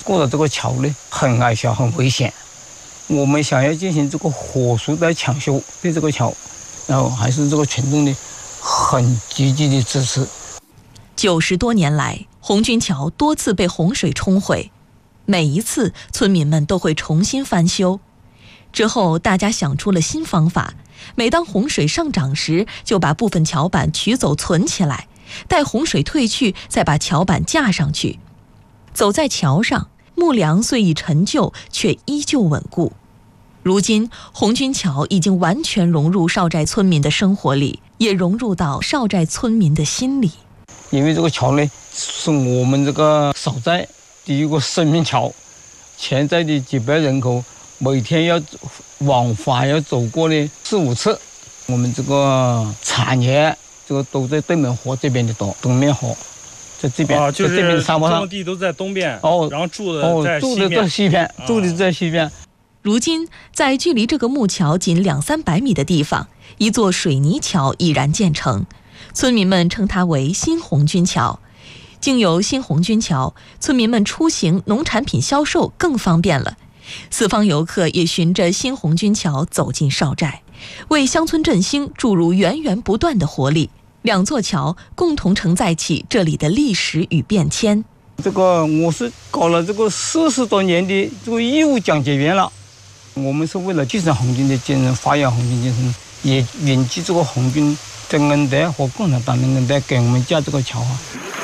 过了这个桥呢，很矮小，很危险。我们想要进行这个火速的抢修对这个桥，然后还是这个群众呢很积极的支持。 90多年来，红军桥多次被洪水冲毁，每一次村民们都会重新翻修。之后大家想出了新方法，每当洪水上涨时，就把部分桥板取走存起来，待洪水退去再把桥板架上去。走在桥上，木梁虽已陈旧，却依旧稳固。如今红军桥已经完全融入邵寨村民的生活里，也融入到邵寨村民的心里。 因为这个桥呢是我们这个邵寨第一个生命桥，潜在的几百人口每天要往返要走过呢4-5次。我们这个产业这个都在对门河这边的多，东面河在这边， 就是这边的沙漠上， 种地都在东边，然后住的在西边，住的在西边。 如今，在距离这个木桥仅200-300米的地方，一座水泥桥已然建成，村民们称它为新红军桥。经由新红军桥，村民们出行、农产品销售更方便了。四方游客也循着新红军桥走进邵寨，为乡村振兴注入源源不断的活力。两座桥共同承载起这里的历史与变迁。 这个我是搞了这个40多年的这个义务讲解员了。我们是为了继承红军的精神，发扬红军精神，也铭记这个红军的恩德和共产党的恩德，给我们架这个桥啊。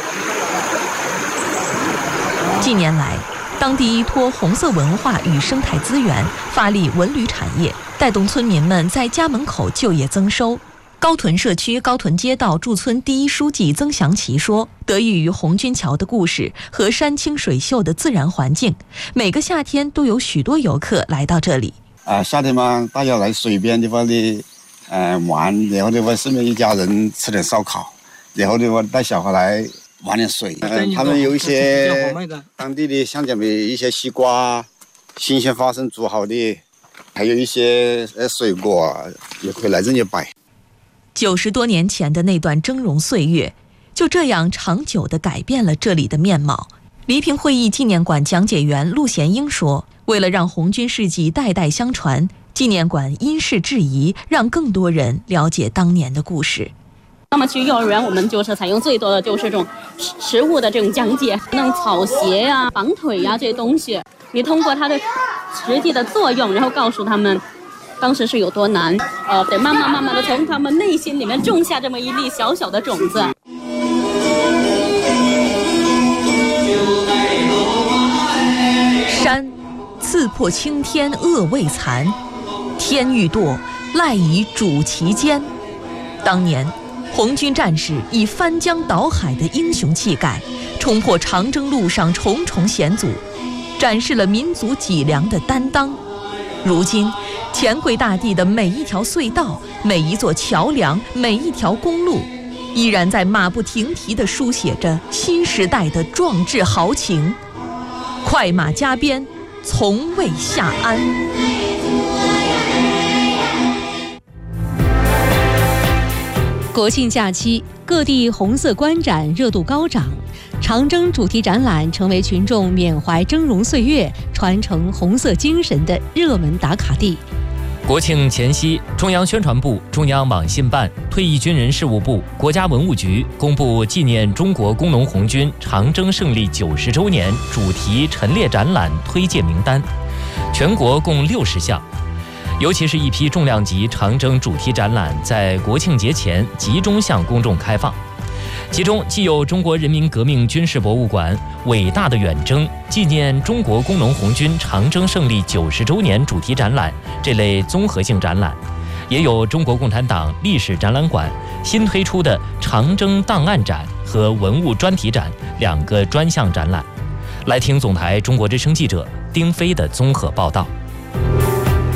近年来，当地依托红色文化与生态资源，发力文旅产业，带动村民们在家门口就业增收。高屯社区高屯街道驻村第一书记曾祥奇说，得益于红军桥的故事和山清水秀的自然环境，每个夏天都有许多游客来到这里。 夏天嘛，大家来水边地方的玩，然后的话顺便一家人吃点烧烤，然后的话带小孩来玩点水。他们有一些当地的像讲的一些西瓜，新鲜花生煮好的，还有一些水果也可以来这里摆。 90多年前的那段峥嵘岁月，就这样长久地改变了这里的面貌。黎平会议纪念馆讲解员陆贤英说，为了让红军事迹代代相传，纪念馆因势制宜，让更多人了解当年的故事。 那么去幼儿园，我们就是采用最多的就是这种实物的这种讲解，那种草鞋啊、绑腿啊这些东西，你通过它的实际的作用，然后告诉他们当时是有多难，得慢慢的从他们内心里面种下这么一粒小小的种子。 山刺破青天恶未残，天欲堕，赖以主其间。当年红军战士以翻江倒海的英雄气概，冲破长征路上重重险阻，展示了民族脊梁的担当。如今黔桂大地的每一条隧道、每一座桥梁、每一条公路，依然在马不停蹄地书写着新时代的壮志豪情。快马加鞭，从未下鞍。 国庆假期，各地红色观展热度高涨，长征主题展览成为群众缅怀峥嵘岁月、传承红色精神的热门打卡地。 国庆前夕，中央宣传部、中央网信办、退役军人事务部、国家文物局公布纪念中国工农红军长征胜利90周年主题陈列展览推介名单，全国共60项。尤其是一批重量级长征主题展览在国庆节前集中向公众开放，其中既有中国人民革命军事博物馆伟大的远征纪念中国工农红军长征胜利90周年主题展览这类综合性展览，也有中国共产党历史展览馆新推出的长征档案展和文物专题展2个专项展览。来听总台中国之声记者丁飞的综合报道。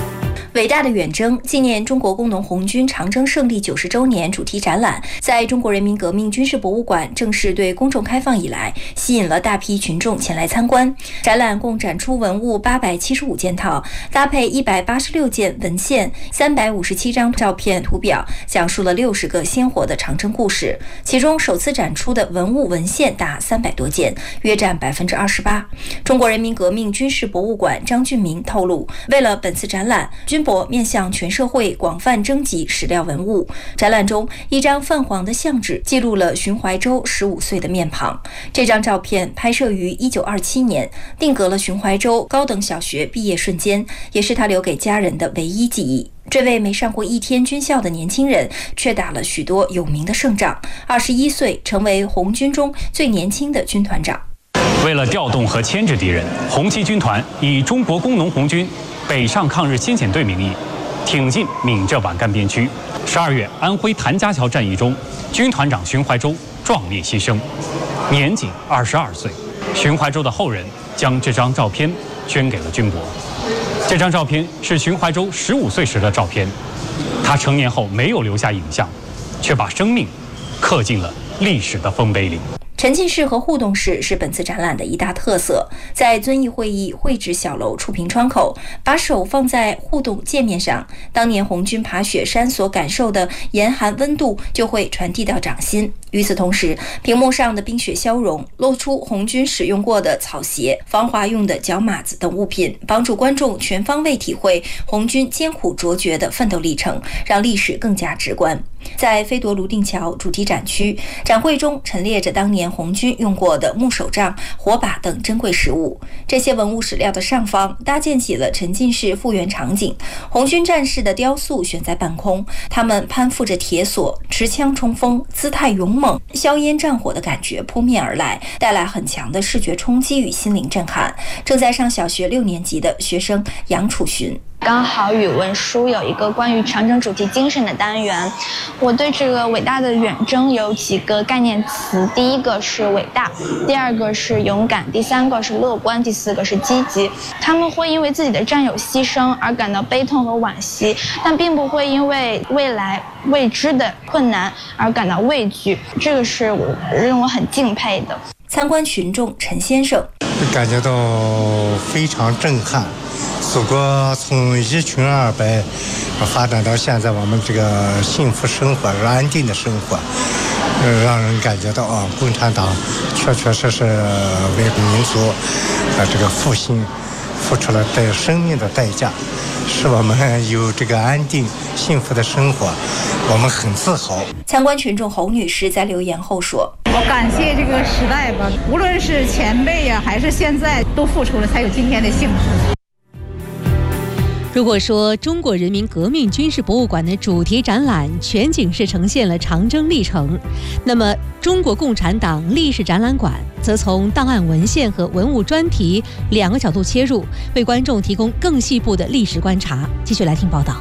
伟大的远征纪念中国工农红军长征胜利90周年主题展览在中国人民革命军事博物馆正式对公众开放以来，吸引了大批群众前来参观。展览共展出文物875件套，搭配186件文献、357张照片图表，讲述了60个鲜活的长征故事。其中首次展出的文物文献达300多件，约占28%。中国人民革命军事博物馆张俊明透露，为了本次展览，军博面向全社会广泛征集史料文物。展览中，一张泛黄的相纸记录了寻淮州15岁的面庞。这张照片拍摄于1927年，定格了寻淮州高等小学毕业瞬间，也是他留给家人的唯一记忆。这位没上过一天军校的年轻人，却打了许多有名的胜仗，21岁成为红军中最年轻的军团长。 为了调动和牵制敌人，红七军团以中国工农红军北上抗日先遣队名义，挺进闽浙皖赣边区。12月，安徽谭家桥战役中，军团长寻淮州壮烈牺牲，年仅22岁。寻淮州的后人将这张照片捐给了军博。这张照片是寻淮州15岁时的照片，他成年后没有留下影像，却把生命刻进了历史的丰碑里。 沉浸式和互动式是本次展览的一大特色，在遵义会议会址小楼触屏窗口，把手放在互动界面上，当年红军爬雪山所感受的严寒温度就会传递到掌心。与此同时，屏幕上的冰雪消融，露出红军使用过的草鞋、防滑用的脚码子等物品，帮助观众全方位体会红军艰苦卓绝的奋斗历程，让历史更加直观。在飞夺泸定桥主题展区，展会中陈列着当年红军用过的木手杖、火把等珍贵实物。这些文物史料的上方搭建起了沉浸式复原场景，红军战士的雕塑悬在半空，他们攀附着铁索，持枪冲锋，姿态勇猛，硝烟战火的感觉扑面而来，带来很强的视觉冲击与心灵震撼。正在上小学6年级的学生杨楚寻， 刚好语文书有一个关于长征主题精神的单元，我对这个伟大的远征有几个概念词，第一个是伟大，第二个是勇敢，第三个是乐观，第四个是积极。他们会因为自己的战友牺牲而感到悲痛和惋惜，但并不会因为未来未知的困难而感到畏惧，这个是我让我很敬佩的。 参观群众陈先生感觉到非常震撼，祖国从一穷二白发展到现在我们这个幸福生活、安定的生活，让人感觉到共产党确确实实为民族这个复兴付出了对生命的代价，使我们有这个安定幸福的生活，我们很自豪。 参观群众侯女士在留言后说， 我感谢这个时代吧，无论是前辈呀，还是现在，都付出了才有今天的幸福。 如果说中国人民革命军事博物馆的主题展览全景式呈现了长征历程，那么中国共产党历史展览馆则从档案文献和文物专题2个角度切入，为观众提供更细部的历史观察。继续来听报道。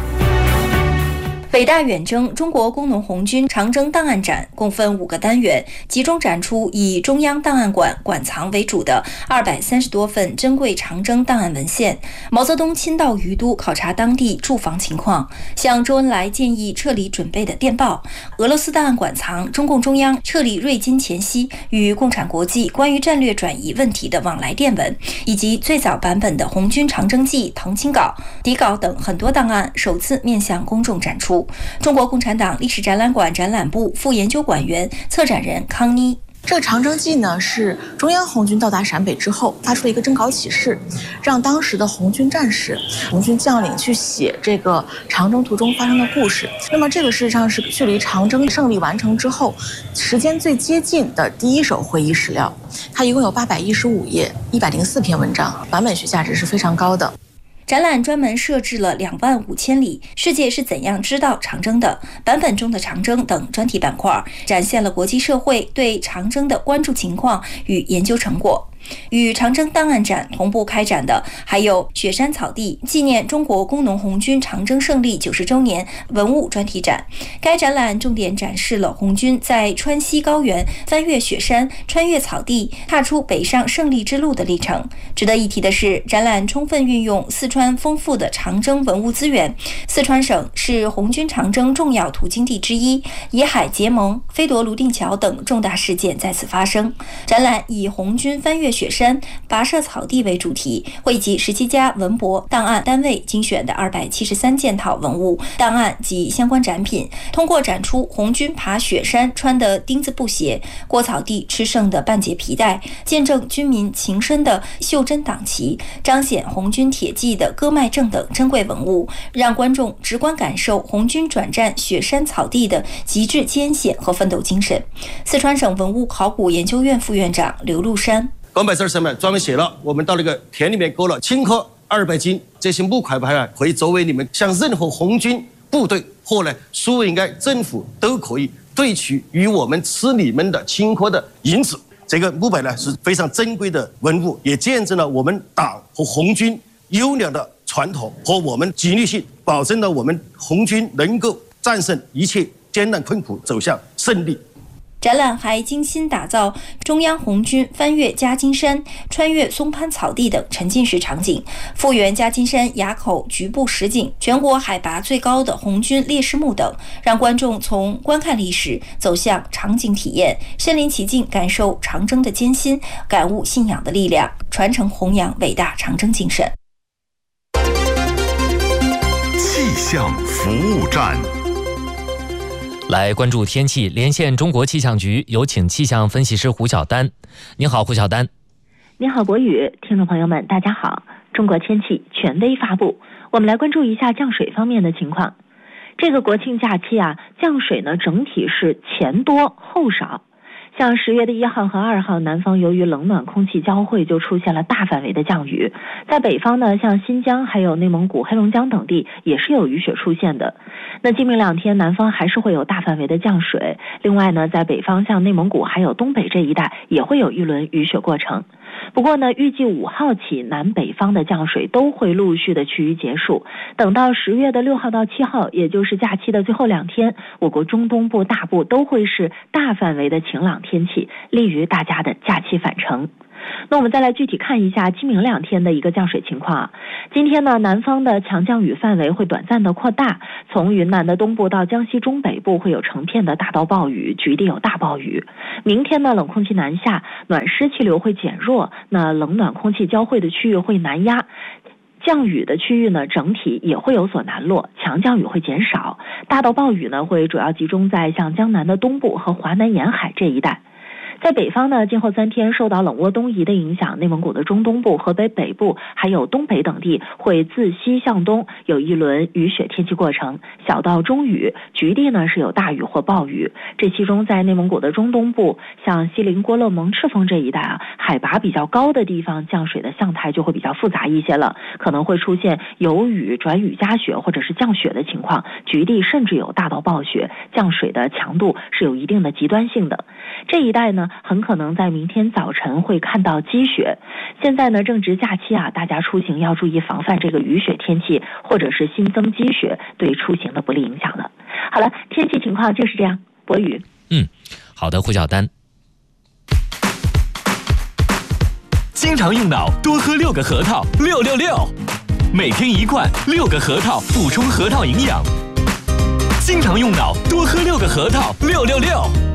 伟大远征中国工农红军长征档案展共分5个单元，集中展出以中央档案馆馆藏为主的230多份珍贵长征档案文献。毛泽东亲到于都考察当地驻防情况，向周恩来建议撤离准备的电报。俄罗斯档案馆藏中共中央撤离瑞金前夕与共产国际关于战略转移问题的往来电文，以及最早版本的红军长征记誊亲稿、底稿等很多档案首次面向公众展出。中国共产党历史展览馆展览部副研究馆员、策展人康妮。 这个长征记呢，是中央红军到达陕北之后发出了一个征稿启事，让当时的红军战士、红军将领去写这个长征途中发生的故事。那么这个事实上是距离长征胜利完成之后时间最接近的第一手会议史料，它一共有815页，104篇文章，版本学价值是非常高的。 展览专门设置了25000里世界是怎样知道长征的、版本中的长征等专题板块，展现了国际社会对长征的关注情况与研究成果。 与长征档案展同步开展的还有雪山草地纪念中国工农红军长征胜利90周年文物专题展。该展览重点展示了红军在川西高原翻越雪山、穿越草地、踏出北上胜利之路的历程。值得一提的是，展览充分运用四川丰富的长征文物资源。四川省是红军长征重要途经地之一，野海结盟、飞夺泸定桥等重大事件在此发生。展览以红军翻越雪山、跋涉草地为主题，汇集17家文博档案单位精选的273件套文物、档案及相关展品，通过展出红军爬雪山穿的钉子布鞋、过草地吃剩的半截皮带，见证军民情深的袖珍党旗，彰显红军铁骑的戈麦正等珍贵文物，让观众直观感受红军转战雪山草地的极致艰险和奋斗精神。四川省文物考古研究院副院长刘禄山： 广百字上面专门写了，我们到那个田里面割了青稞200斤，这些木块牌可以作为你们向任何红军部队或呢苏维埃政府都可以兑取与我们吃你们的青稞的银子。这个木牌呢是非常珍贵的文物，也见证了我们党和红军优良的传统和我们纪律性，保证了我们红军能够战胜一切艰难困苦，走向胜利。 展览还精心打造中央红军翻越夹金山、穿越松潘草地等沉浸式场景，复原夹金山垭口局部实景、全国海拔最高的红军烈士墓等，让观众从观看历史走向场景体验，身临其境感受长征的艰辛，感悟信仰的力量，传承弘扬伟大长征精神。 气象服务站。 来关注天气，连线中国气象局，有请气象分析师胡晓丹。你好，胡晓丹。 你好，博宇，听众朋友们，大家好。中国天气权威发布，我们来关注一下降水方面的情况。这个国庆假期降水呢整体是前多后少。像10月的1号和2号，南方由于冷暖空气交汇，就出现了大范围的降雨。在北方呢，像新疆还有内蒙古、黑龙江等地也是有雨雪出现的。那今明2天，南方还是会有大范围的降水。另外呢，在北方像内蒙古还有东北这一带，也会有一轮雨雪过程。不过呢，预计5号起，南北方的降水都会陆续的趋于结束。等到10月的6号到7号，也就是假期的最后2天，我国中东部大部都会是大范围的晴朗天气，利于大家的假期返程。那我们再来具体看一下今明2天的一个降水情况。今天呢，南方的强降雨范围会短暂的扩大，从云南的东部到江西中北部会有成片的大到暴雨，局地有大暴雨。明天呢，冷空气南下，暖湿气流会减弱，那冷暖空气交汇的区域会南压，降雨的区域呢，整体也会有所南落，强降雨会减少，大到暴雨呢会主要集中在像江南的东部和华南沿海这一带。在北方呢，今后3天受到冷涡东移的影响，内蒙古的中东部、河北北部还有东北等地会自西向东有一轮雨雪天气过程，小到中雨，局地呢是有大雨或暴雨。这其中在内蒙古的中东部，像锡林郭勒盟赤峰这一带海拔比较高的地方，降水的象态就会比较复杂一些了，可能会出现有雨转雨加雪或者是降雪的情况，局地甚至有大到暴雪，降水的强度是有一定的极端性的。这一带呢，很可能在明天早晨会看到积雪。现在呢，正值假期大家出行要注意防范这个雨雪天气或者是新增积雪对出行的不利影响了。好了，天气情况就是这样。博宇。 好的，胡晓丹。 经常用脑，多喝6个核桃，666，每天1罐，6个核桃补充核桃营养。经常用脑，多喝6个核桃，666。